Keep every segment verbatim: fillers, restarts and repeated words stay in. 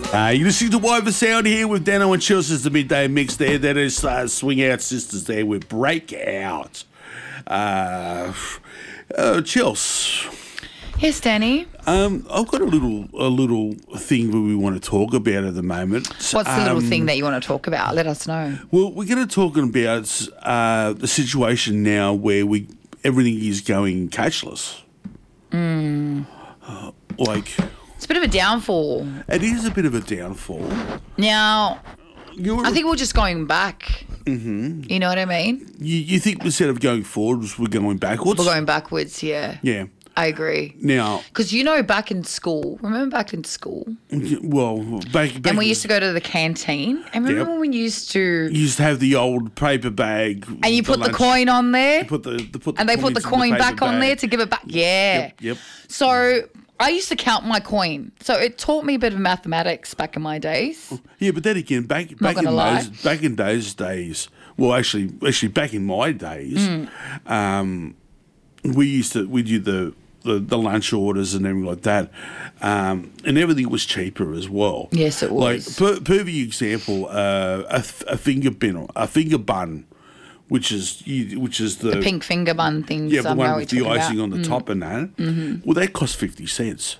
Uh, you're listening to Wide for Sound here with Dano and Chelsea's the midday mix there. That is uh, Swing Out Sisters there with Break Out. Uh, uh, Chelsea. Yes, Danny. Um, I've got a little a little thing that we want to talk about at the moment. What's the um, little thing that you want to talk about? Let us know. Well, we're going to talk about uh, the situation now where we everything is going cashless. Mm. Uh, like it's a bit of a downfall. It is a bit of a downfall. Now, You're, I think we're just going back. Mm-hmm. You know what I mean? You, you think instead of going forwards, we're going backwards? We're going backwards, yeah. Yeah. I agree. Now, because you know, back in school, remember back in school? Well, back, back and we used to go to the canteen. And remember yep. when we used to, you used to have the old paper bag, and you the put lunch, the coin on there, you put the, the put the and they put the coin the back bag. on there to give it back. Yeah. Yep. yep. So I used to count my coin, so it taught me a bit of mathematics back in my days. Yeah, but then again, back back in lie. those back in those days, well, actually, actually back in my days, mm. um, we used to we did the. The, the lunch orders and everything like that, um, and everything was cheaper as well. Yes, it was. Like per, perfect example, uh, a, a finger bun, a finger bun, which is which is the, the pink finger bun thing. Yeah, the one with the icing about. on the mm. top and that. Mm-hmm. Well, that cost fifty cents.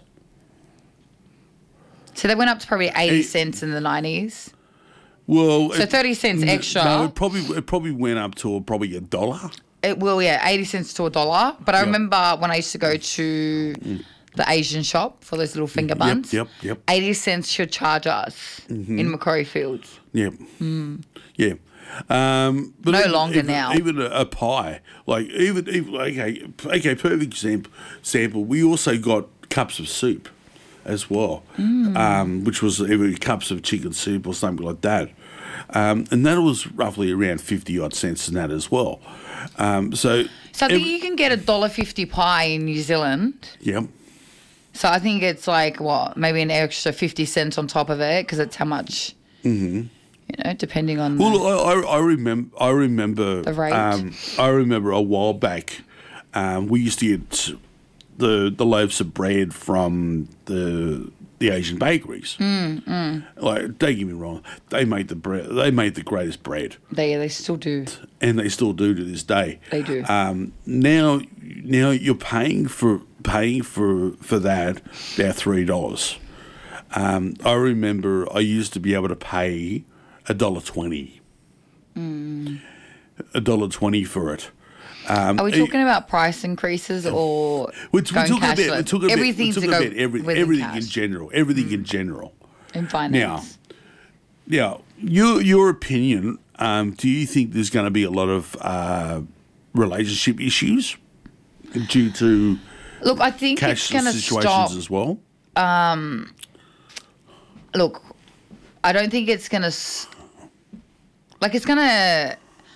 So they went up to probably eighty it, cents in the nineties. Well, so it, thirty cents extra. No, it probably it probably went up to probably a dollar. It will, yeah, eighty cents to a dollar. But I yep. remember when I used to go to mm. the Asian shop for those little finger buns. Yep, yep, yep. eighty cents should charge us mm-hmm. in Macquarie Fields. Yep. Mm. Yeah. Um, but no even, longer even, now. Even a, a pie, like even, even okay, okay, perfect example. Sample. We also got cups of soup as well, mm. um, which was either cups of chicken soup or something like that, um, and that was roughly around fifty odd cents in that as well. Um, so, so I think every, you can get a dollar fifty pie in New Zealand. Yep. So I think it's like what, maybe an extra fifty cents on top of it because it's how much. Mm-hmm. You know, depending on. Well, the, I, I remember. I remember. The rate. Um, I remember a while back, um, we used to get the the loaves of bread from the the Asian bakeries. Mm, mm. Like, don't get me wrong, they made the bread. They made the greatest bread. They they still do, and they still do to this day. They do. Um, now, now you're paying for paying for for that about three dollars. Um, I remember I used to be able to pay a dollar twenty. Mm. A dollar twenty for it. Um, Are we talking about price increases or we're, going we're cashless? About, we're talking Everything about, to we're go about every, with everything cash. in general. Everything mm. in general. In finance. Now, now your your opinion. Um, do you think there's going to be a lot of uh, relationship issues due to look? I think it's going to stop as well. Um, look, I don't think it's going to. Like it's going to.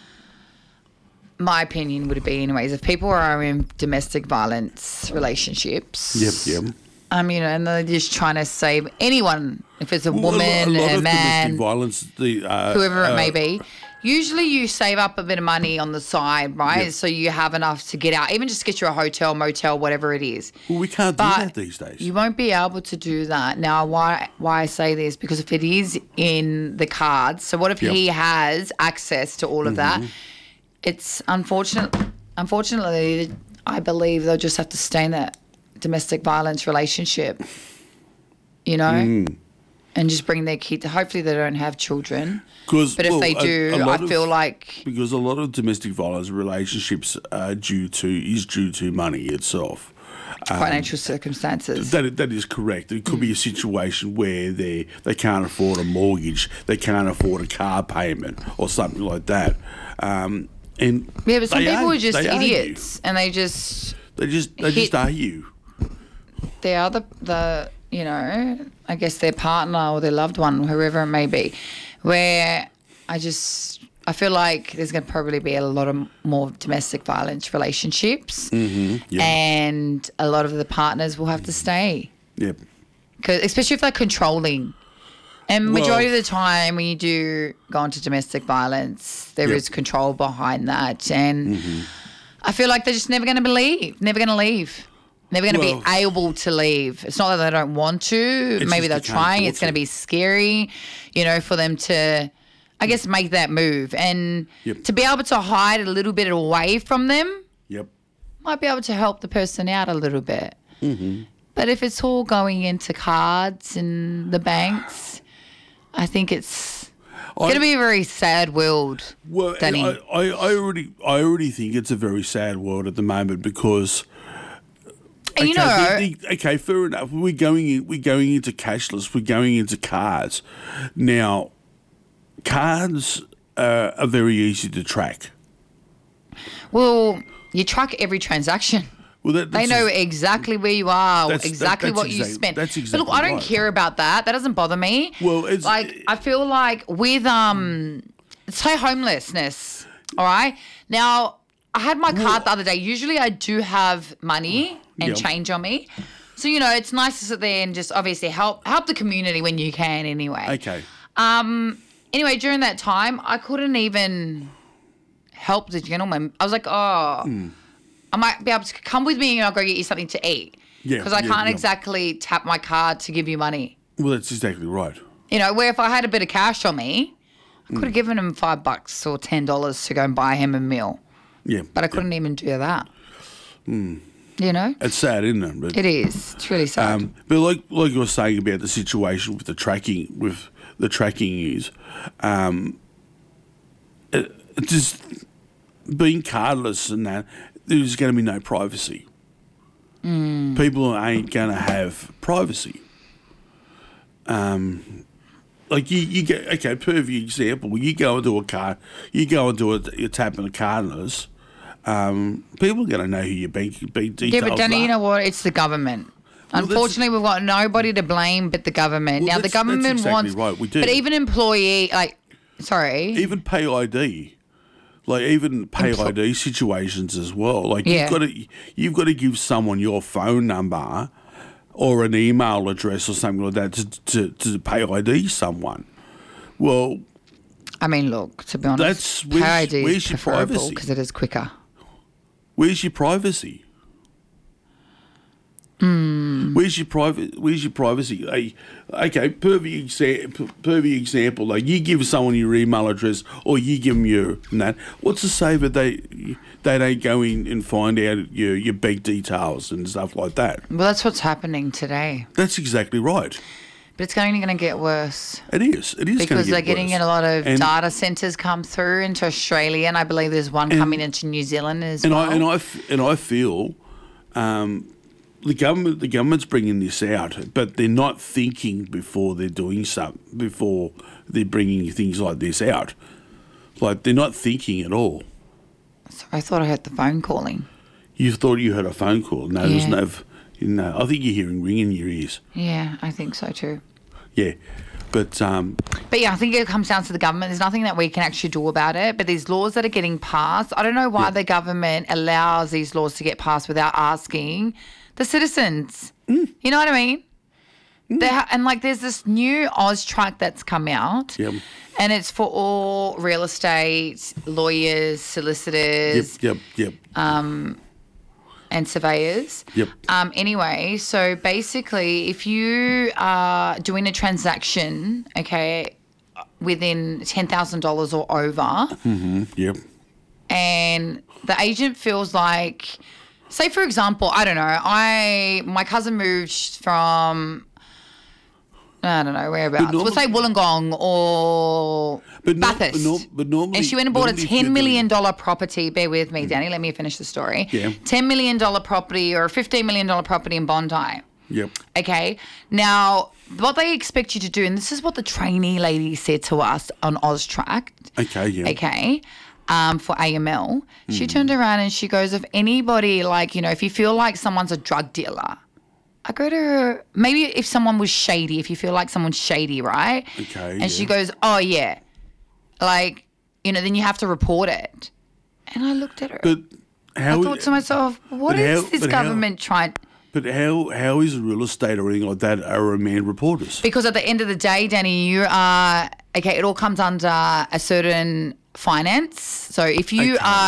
My opinion would be, anyways, if people are in domestic violence relationships. Yep, yep. Um, you know, and they're just trying to save anyone, if it's a well, woman, a, lot, a, lot a of man, domestic violence, the uh, whoever it uh, may be. Usually, you save up a bit of money on the side, right? Yep. So you have enough to get out, even just get you a hotel, motel, whatever it is. Well, we can't but do that these days. You won't be able to do that now. Why? Why I say this? Because if it is in the cards, so what if yep. he has access to all of mm-hmm. that? It's unfortunate. Unfortunately, I believe they'll just have to stay in that domestic violence relationship, you know, mm. and just bring their kid. Hopefully, they don't have children. But if well, they do, a, a I feel of, like because a lot of domestic violence relationships are due to is due to money itself. Financial um, circumstances. That that is correct. It could mm. be a situation where they they can't afford a mortgage, they can't afford a car payment, or something like that. Um, And yeah, but some people are, are just idiots, argue. and they just they just they just argue. Their other the you know I guess their partner or their loved one, whoever it may be, where I just I feel like there's going to probably be a lot of more domestic violence relationships, mm-hmm, yeah. and a lot of the partners will have to stay. Yep. Because especially if they're controlling. And majority well, of the time when you do go into domestic violence, there yep. is control behind that. And mm-hmm. I feel like they're just never going to leave, never going to leave, never going to Well- be able to leave. It's not that they don't want to. It's Maybe just they're they can't trying. afford It's going to to. be scary, you know, for them to, I guess, make that move. And Yep. to be able to hide a little bit away from them Yep. might be able to help the person out a little bit. Mm-hmm. But if it's all going into cards and the banks, I think it's going to be a very sad world, Well, Danny. I, I, I already, I already think it's a very sad world at the moment because. and you know, the- the- okay, fair enough. We're going, in, we're going into cashless. We're going into cards. Now, cards uh, are very easy to track. well, you track every transaction. Well, that, They that's know ex- exactly where you are, That's- that- exactly that's what you exact- spent. that's but exactly look, I don't right. care about that. That doesn't bother me. Well, it's- like I feel like with um, say homelessness. All right. Now I had my card the other day. Usually I do have money and Yeah. change on me, so you know it's nice to sit there and just obviously help help the community when you can. Anyway. Okay. Um. Anyway, during that time, I couldn't even help the gentleman. I was like, oh. Hmm. I might be able to come with me and I'll go get you something to eat. Yeah, Because I yeah, can't yeah. exactly tap my card to give you money. Well, that's exactly right. You know, where if I had a bit of cash on me, I Hmm. could have given him five bucks or ten dollars to go and buy him a meal. Yeah. But I couldn't even do that. You know? It's sad, isn't it? But, It is. It's really sad. Um, but like like you were saying about the situation with the tracking with the tracking is, um, it, it just being cardless and that there's going to be no privacy. Mm. People ain't going to have privacy. Um, like you, you get okay. Perfect example. You go into a car, you go into a, you're tapping a cardless. Um, people are going to know who your bank, bank details yeah, but Danny, are. you know what? It's the government. that's- Unfortunately, we've got nobody to blame but the government. Well, now, the that's- that's government exactly wants... right, we do. But even employee... like, sorry. Even pay I D, like even pay Empl- I D situations as well. Like Yeah. you've got to you've got to give someone your phone number or an email address or something like that to to, to pay I D someone. Well, I mean, look, to be honest, That's- where's- Pay I D where's is your preferable privacy? because it is quicker. where's your privacy? Hmm. Where's your private? Where's your privacy? Like, okay, perfect example. Perfect example. Like you give someone your email address, or you give them your and that. What's to say that they they don't go in and find out your your bank details and stuff like that? Well, that's what's happening today. That's exactly right. But it's only going to get worse It is. It is gonna because get they're getting worse. in a lot of And- data centres come through into Australia, and I believe there's one coming into New Zealand as And well. I and I f- and I feel um, the government the government's bringing this out, but they're not thinking before they're doing something before they're bringing things like this out. Like they're not thinking at all. So I thought I heard the phone calling. You thought you heard a phone call. No, there's Yeah. no. f- No, I think you're hearing ring in your ears. Yeah, I think so too. Yeah, but um, But yeah, I think it comes down to the government. There's nothing that we can actually do about it. But these laws that are getting passed, I don't know why Yeah. the government allows these laws to get passed without asking the citizens. Mm. You know what I mean? They ha- and like there's this new Oz track that's come out. Yep. And it's for all real estate, lawyers, yep, solicitors, yep, yep, and surveyors. yep. Um, anyway, so basically, if you are doing a transaction, okay, within ten thousand dollars or over, Yep. and the agent feels like, say for example, I don't know, I my cousin moved from, I don't know, whereabouts. normal- We'll say Wollongong or But no- Bathurst. but no- but normally- and she went and bought a normally if you're ten million doing- dollar property. Bear with me, Danny. Let me finish the story. Yeah. ten million dollar property or a fifteen million dollar property in Bondi. Yep. Okay. Now, what they expect you to do, and this is what the trainee lady said to us on AusTrack. Okay. Yeah. Okay. Um, for A M L, Mm. she turned around and she goes, if anybody, like, you know, if you feel like someone's a drug dealer, I go to her, maybe if someone was shady, if you feel like someone's shady, right? Okay, And she yeah. goes, oh, yeah. Like, you know, then you have to report it. And I looked at her. But how? I thought to myself, what but is how- this but how- government trying? But how how is real estate or anything like that a remand reporters? Because at the end of the day, Danny, you are, okay, it all comes under a certain finance. So if you Okay. are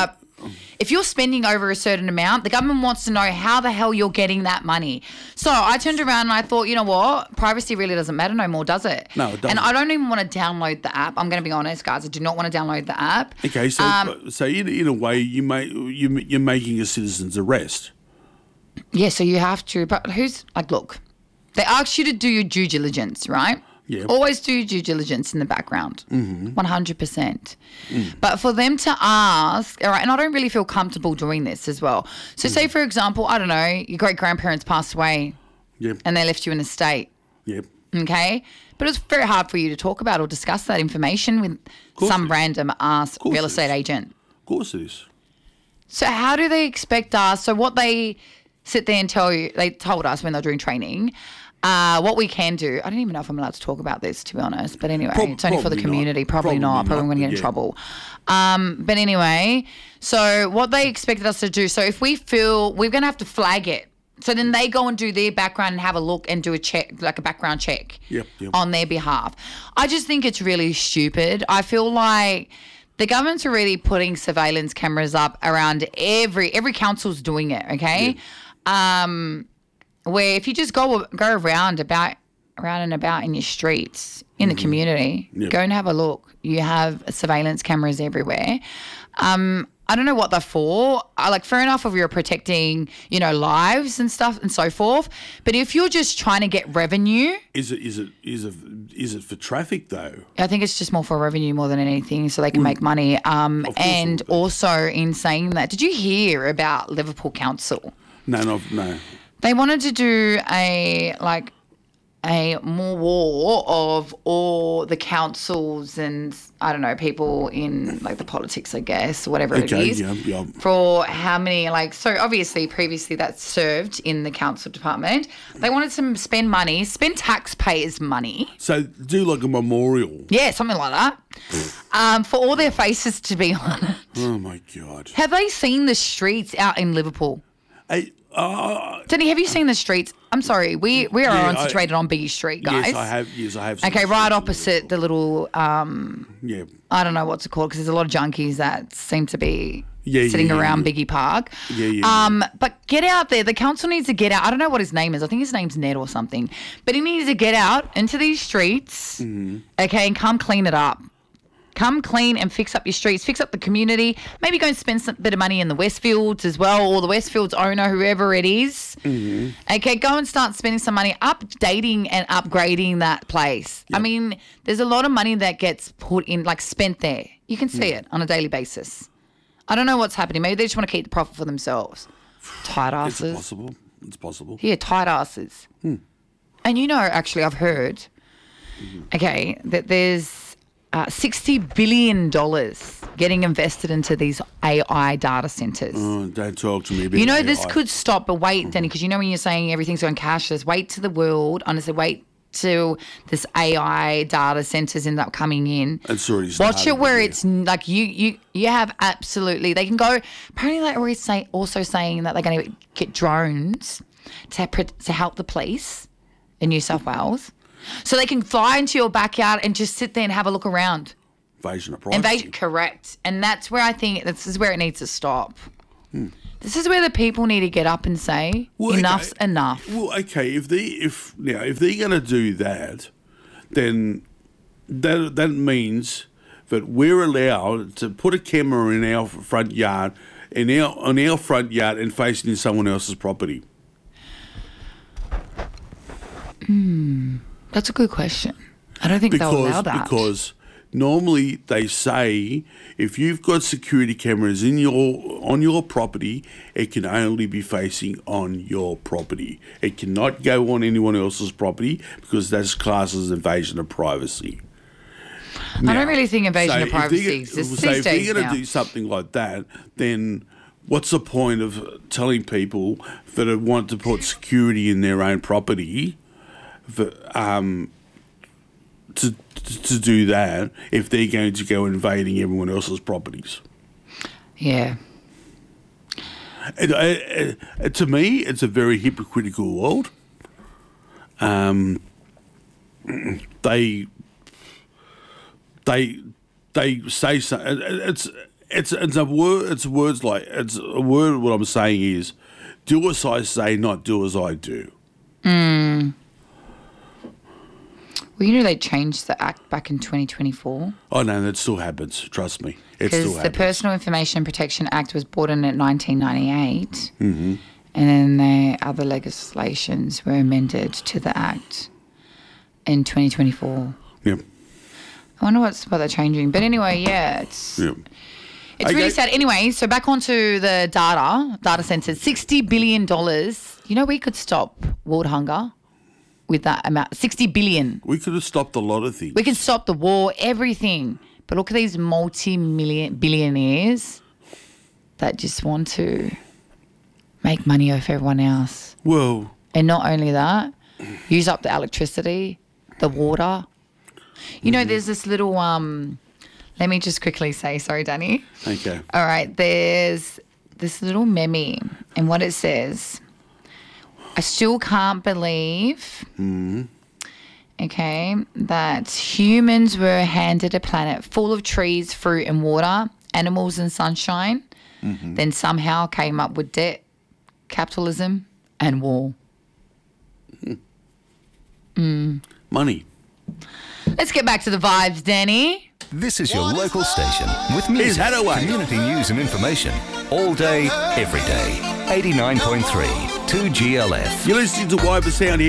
If you're spending over a certain amount, the government wants to know how the hell you're getting that money. So I turned around and I thought, you know what? Privacy really doesn't matter no more, does it? No, it doesn't. And I don't even want to download the app. I'm going to be honest, guys. I do not want to download the app. Okay, so Um, so in, in a way, you may you you're making a citizen's arrest. Yeah, so you have to. But who's like, look, they ask you to do your due diligence, right? Yeah. Always do your due diligence in the background, Mm-hmm. one hundred percent. Mm. But for them to ask, all right, and I don't really feel comfortable doing this as well. So, Mm. say, for example, I don't know, your great grandparents passed away Yep. and they left you an estate, Yep. okay? But it's very hard for you to talk about or discuss that information with course some it is. random ass course real it estate is. agent. Of course it is. So how do they expect us? So what they sit there and tell you, they told us when they're doing training, uh, what we can do. I don't even know if I'm allowed to talk about this, to be honest. But anyway, Prob- it's only for the probably community. not. Probably, Probably not. Probably not, I'm going to get in yeah. trouble. Um, but anyway, so what they expected us to do. So if we feel we're going to have to flag it. So then they go and do their background and have a look and do a check, like a background check Yep, yep. on their behalf. I just think it's really stupid. I feel like the government's already putting surveillance cameras up around every every council's doing it. Okay, um, where if you just go go around about around and about in your streets in the community, Yep. go and have a look. You have surveillance cameras everywhere. Um, I don't know what they're for. I like fair enough if you're protecting, you know, lives and stuff and so forth. But if you're just trying to get revenue, Is it is it is it is it for traffic though? I think it's just more for revenue more than anything, so they can make money. Um, Of course and it would be. also in saying that, did you hear about Liverpool Council? No, no, no. They wanted to do a like a more war of all the councils and I don't know people in like the politics, I guess, whatever Okay, it is. yeah, yeah. For how many like so obviously previously that's served in the council department. They wanted to spend money, spend taxpayers' money. So do like a memorial. Yeah, something like that. Um, for all their faces to be on it. Oh my god. Have they seen the streets out in Liverpool? Hey, uh, Denny, have you seen the streets? I'm sorry, we we are Yeah, on I- situated on Biggie Street, guys. yes, I have. Yes, I have. seen Okay, the right streets of opposite the little, um, Liverpool. Yeah. I don't know what's it called because there's a lot of junkies that seem to be Yeah, yeah, sitting yeah, around yeah. Biggie Park. Yeah, yeah, Um, but get out there. The council needs to get out. I don't know what his name is. I think his name's Ned or something. But he needs to get out into these streets, Mm-hmm. okay, and come clean it up. Come clean and fix up your streets, fix up the community. Maybe go and spend some bit of money in the Westfields as well, or the Westfields owner, whoever it is. Mm-hmm. Okay, go and start spending some money, updating and upgrading that place. I mean, there's a lot of money that gets put in, like spent there. You can see it on a daily basis. I don't know what's happening. Maybe they just want to keep the profit for themselves. Tight It's asses. possible. It's possible. Yeah, tight asses. And you know, actually, I've heard, okay, that there's uh, sixty billion dollars getting invested into these A I data centers. Oh, don't talk to me about You know, A I. this could stop, but wait, Danny, because you know when you're saying everything's going cashless, wait to the world, honestly, wait till this A I data centers end up coming in. It's already Watch started, it where yeah. it's n- like you, you, you have absolutely, they can go, apparently they're always say, also saying that they're going to get drones to, pr- to help the police in New South Wales. So they can fly into your backyard and just sit there and have a look around. Invasion of privacy. Invasion, correct. And that's where I think this is where it needs to stop. This is where the people need to get up and say, Well, enough's okay. enough. Well, okay, if they if now if they're going to do that, then that that means that we're allowed to put a camera in our front yard, in our on our front yard, and facing someone else's property. That's a good question. I don't think they'll allow Because that. because normally they say if you've got security cameras in your on your property, it can only be facing on your property. It cannot go on anyone else's property because that's classed as invasion of privacy. I don't really think invasion so of if they're privacy go- exists so these if they're days going now. to do something like that, then what's the point of telling people that want to put security in their own property for, um, to to do that if they're going to go invading everyone else's properties? Yeah. It, it, it, to me, it's a very hypocritical world. Um, they they they say so. It's it's it's a word. It's words like it's a word. What I'm saying is, do as I say, not do as I do. Mm. Well, you know they changed the act back in twenty twenty-four. Oh no, that still happens. Trust me, it still Because happens. the Personal Information Protection Act was brought in at nineteen ninety-eight, Mm-hmm. and then the other legislations were amended to the act in twenty twenty-four. Yep. I wonder what's what they're changing. But anyway, yeah, it's Yep. it's Okay. really sad. Anyway, so back onto the data, data centers, sixty billion dollars. You know, we could stop world hunger with that amount, sixty billion. We could have stopped a lot of things. We could stop the war, everything. But look at these multi-million billionaires that just want to make money off everyone else. Well, And not only that, use up the electricity, the water. You know, there's this little, um, let me just quickly say, sorry, Danny. okay. All right, there's this little meme, and what it says, I still can't believe, okay, that humans were handed a planet full of trees, fruit and water, animals and sunshine, then somehow came up with debt, capitalism and war. Money. Let's get back to the vibes, Danny. This is your local station with music, Hadaway. community news and information. All day, every day. eighty-nine point three, two G L F. You're listening to Wyber Sound here.